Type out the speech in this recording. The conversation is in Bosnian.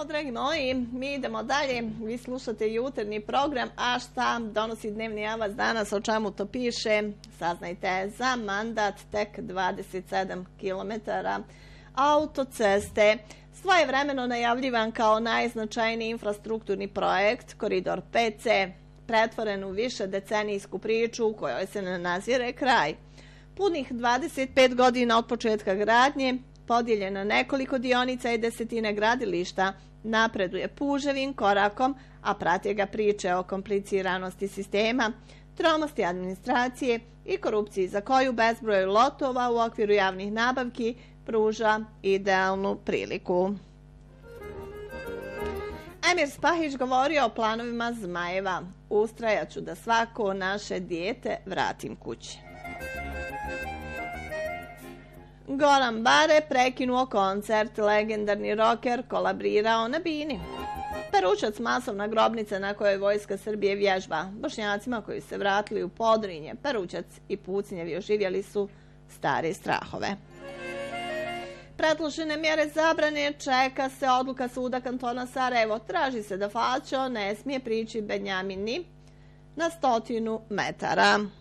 Evo, dragi moji, mi idemo dalje. Vi slušate jutarnji program, a šta donosi dnevni avaz danas, o čemu to piše, saznajte. Za mandat tek 27 km autoceste. Svojevremeno najavljivan kao najznačajniji infrastrukturni projekt, koridor 5C, pretvoren u više decenijsku priču u kojoj se ne nazire kraj. Punih 25 godina od početka gradnje, podijeljen na nekoliko dionica i desetine gradilišta, napreduje puževim korakom, a prate ga priče o kompliciranosti sistema, tromosti administracije i korupciji za koju bezbroj lotova u okviru javnih nabavki pruža idealnu priliku. Emir Spahić govorio o planovima Zmajeva. Ustrajaću da svako naše dijete vratim kući. Goran Bare prekinuo koncert, legendarni roker kolabrirao na bini. Peručac, masovna grobnica na kojoj Vojska Srbije vježba. Bošnjacima koji se vratili u Podrinje, Peručac i Pucnjevi oživjeli su stare strahove. Predložene mjere zabrane, čeka se odluka suda kantona Sarajevo. Traži se da Faćo ne smije prići Benjamini na 100 metara.